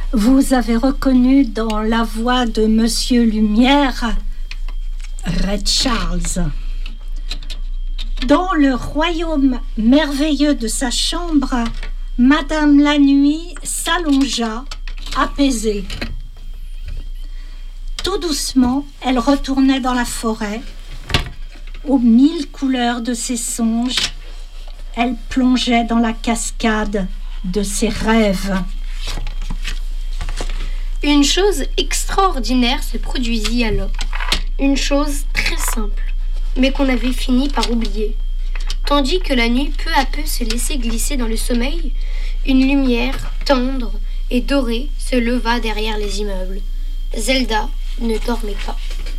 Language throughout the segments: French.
Vous avez reconnu dans la voix de Monsieur Lumière, Ray Charles. Dans le royaume merveilleux de sa chambre, Madame la Nuit s'allongea, apaisée. Tout doucement, elle retournait dans la forêt. Aux 1000 couleurs de ses songes, elle plongeait dans la cascade de ses rêves. Une chose extraordinaire se produisit alors. Une chose très simple, mais qu'on avait fini par oublier. Tandis que la nuit peu à peu se laissait glisser dans le sommeil, une lumière tendre et dorée se leva derrière les immeubles. Zelda ne dormait pas.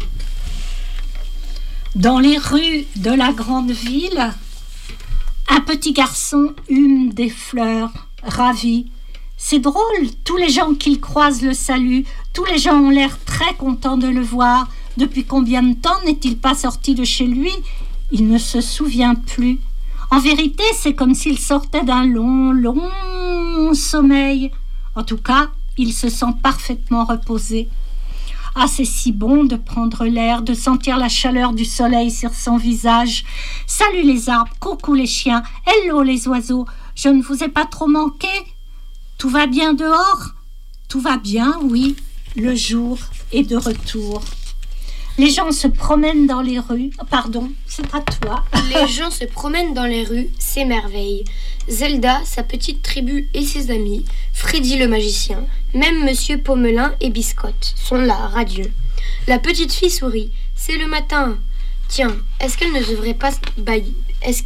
Dans les rues de la grande ville, un petit garçon hume des fleurs, ravi. C'est drôle, tous les gens qu'il croise le saluent, tous les gens ont l'air très contents de le voir. Depuis combien de temps n'est-il pas sorti de chez lui ? Il ne se souvient plus. En vérité, c'est comme s'il sortait d'un long sommeil. En tout cas, il se sent parfaitement reposé. Ah, c'est si bon de prendre l'air, de sentir la chaleur du soleil sur son visage. Salut les arbres, coucou les chiens, hello les oiseaux. Je ne vous ai pas trop manqué ? Tout va bien dehors ? Tout va bien, oui. Le jour est de retour. Les gens se promènent dans les rues. Pardon, c'est à toi. Les gens se promènent dans les rues, s'émerveillent. Zelda, sa petite tribu et ses amis, Freddy le magicien, même Monsieur Pommelin et Biscotte sont là, radieux. La petite fille sourit. C'est le matin. Tiens, est-ce qu'elle ne devrait pas bailler ? Est-ce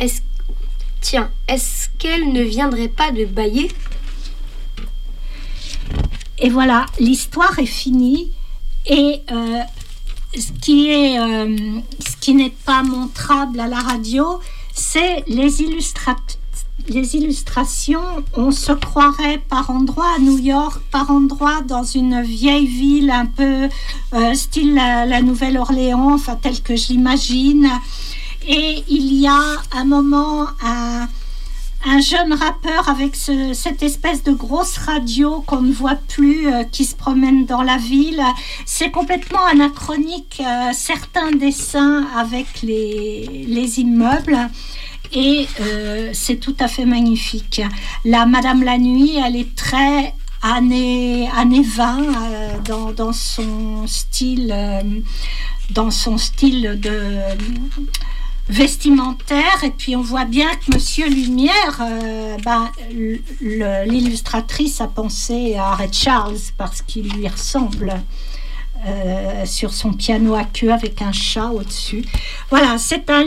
qu'elle ne viendrait pas de bailler ? Et voilà, l'histoire est finie. Et ce qui n'est pas montrable à la radio, c'est les illustrations. On se croirait par endroits à New York, par endroits dans une vieille ville un peu style la Nouvelle-Orléans, enfin tel que je l'imagine. Et il y a un moment un jeune rappeur avec cette espèce de grosse radio qu'on ne voit plus, qui se promène dans la ville. C'est complètement anachronique, certains dessins avec les immeubles, et c'est tout à fait magnifique. La Madame la Nuit, elle est très années 20 dans son style de vestimentaire, et puis on voit bien que Monsieur Lumière, l'illustratrice a pensé à Ray Charles parce qu'il lui ressemble, sur son piano à queue avec un chat au-dessus. Voilà, c'est un